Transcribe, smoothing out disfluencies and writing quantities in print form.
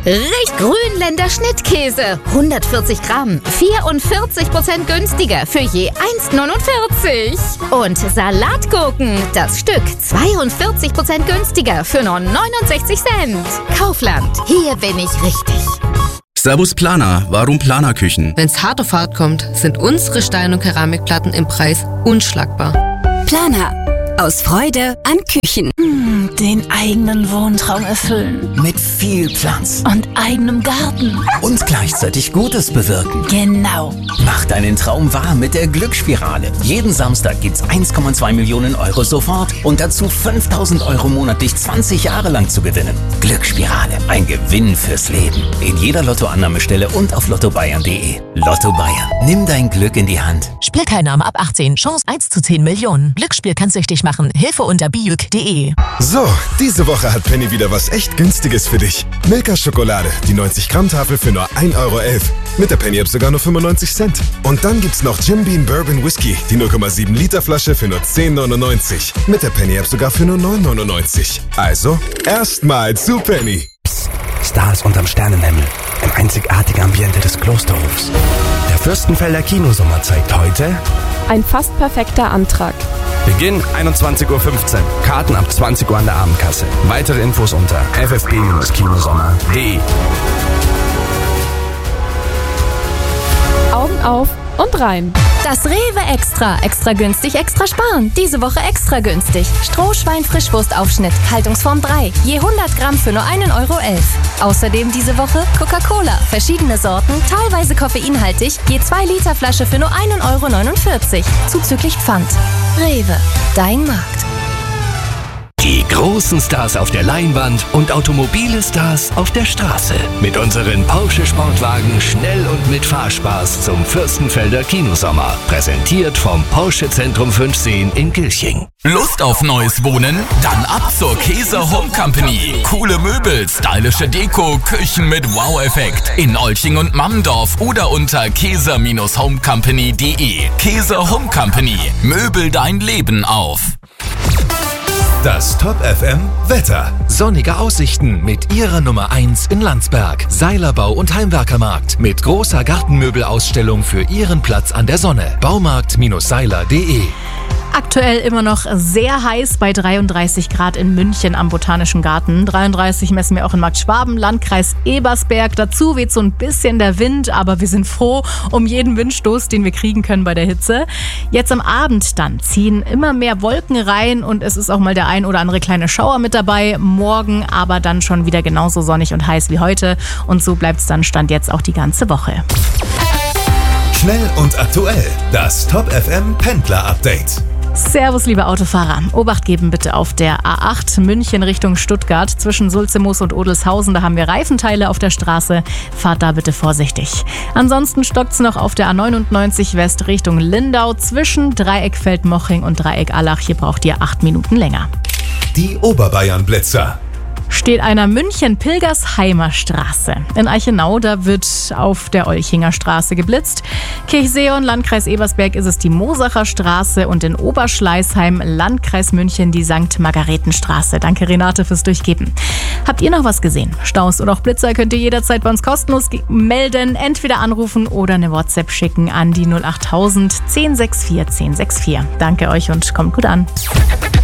Grünländer Schnittkäse. 140 Gramm. 44% günstiger für je 1,49. Und Salatgurken. Das Stück 42% günstiger für nur 69 Cent. Kaufland. Hier bin ich richtig. Servus Planer, warum Planerküchen? Wenn's hart auf hart kommt, sind unsere Stein- und Keramikplatten im Preis unschlagbar. Planer. Aus Freude an Küchen. Den eigenen Wohntraum erfüllen. Mit viel Platz. Und eigenem Garten. Und gleichzeitig Gutes bewirken. Genau. Mach deinen Traum wahr mit der Glücksspirale. Jeden Samstag gibt's 1,2 Millionen Euro sofort und dazu 5.000 Euro monatlich 20 Jahre lang zu gewinnen. Glücksspirale. Ein Gewinn fürs Leben. In jeder Lottoannahmestelle und auf lottobayern.de. Lotto Bayern. Nimm dein Glück in die Hand. Spielteilnahme ab 18. Chance 1 zu 10 Millionen. Glücksspiel kann süchtig machen. Hilfe unter bijuk.de. So, diese Woche hat Penny wieder was echt Günstiges für dich. Milka-Schokolade, die 90-Gramm-Tafel für nur 1,11 €. Mit der Penny-App sogar nur 95 Cent. Und dann gibt's noch Jim Beam Bourbon Whisky, die 0,7 Liter Flasche für nur 10,99. Mit der Penny-App sogar für nur 9,99. Also, erstmal zu Penny. Psst. Stars unterm Sternenhimmel. Im einzigartigen Ambiente des Klosterhofs. Der Fürstenfelder Kinosommer zeigt heute... Ein fast perfekter Antrag. Beginn 21:15 Uhr. Karten ab 20 Uhr an der Abendkasse. Weitere Infos unter ffb-kinosommer.de. Augen auf und rein. Das Rewe Extra. Extra günstig, extra sparen. Diese Woche extra günstig. Strohschwein-Frischwurstaufschnitt, Haltungsform 3. Je 100 Gramm für nur 1,11 €. Außerdem diese Woche Coca-Cola. Verschiedene Sorten, teilweise koffeinhaltig. Je 2 Liter Flasche für nur 1,49 €. Zuzüglich Pfand. Rewe. Dein Markt. Die großen Stars auf der Leinwand und automobile Stars auf der Straße. Mit unseren Porsche Sportwagen schnell und mit Fahrspaß zum Fürstenfelder Kinosommer. Präsentiert vom Porsche Zentrum 5 Seen in Gilching. Lust auf neues Wohnen? Dann ab zur Käser Home Company. Coole Möbel, stylische Deko, Küchen mit Wow-Effekt. In Olching und Mammendorf oder unter käser-homecompany.de. Käser Home Company. Möbel dein Leben auf. Das Top FM Wetter. Sonnige Aussichten mit ihrer Nummer 1 in Landsberg. Seilerbau und Heimwerkermarkt mit großer Gartenmöbelausstellung für Ihren Platz an der Sonne. Baumarkt-seiler.de. Aktuell immer noch sehr heiß bei 33 Grad in München am Botanischen Garten. 33 messen wir auch in Marktschwaben, Landkreis Ebersberg. Dazu weht so ein bisschen der Wind, aber wir sind froh um jeden Windstoß, den wir kriegen können bei der Hitze. Jetzt am Abend dann ziehen immer mehr Wolken rein und es ist auch mal der ein oder andere kleine Schauer mit dabei. Morgen aber dann schon wieder genauso sonnig und heiß wie heute. Und so bleibt es dann Stand jetzt auch die ganze Woche. Schnell und aktuell. Das Top FM Pendler Update. Servus, liebe Autofahrer. Obacht geben bitte auf der A8 München Richtung Stuttgart. Zwischen Sulzemoos und Odelshausen, da haben wir Reifenteile auf der Straße. Fahrt da bitte vorsichtig. Ansonsten stockt's noch auf der A99 West Richtung Lindau. Zwischen Dreieck Feldmoching und Dreieck Allach. Hier braucht ihr 8 Minuten länger. Die Oberbayern-Blitzer. Steht einer München-Pilgersheimer Straße. In Eichenau, da wird auf der Olchinger Straße geblitzt. Kirchseeon, Landkreis Ebersberg, ist es die Mosacher Straße und in Oberschleißheim, Landkreis München, die St. Margaretenstraße. Danke, Renate, fürs Durchgeben. Habt ihr noch was gesehen? Staus oder auch Blitzer könnt ihr jederzeit bei uns kostenlos melden. Entweder anrufen oder eine WhatsApp schicken an die 08000 1064 1064. Danke euch und kommt gut an.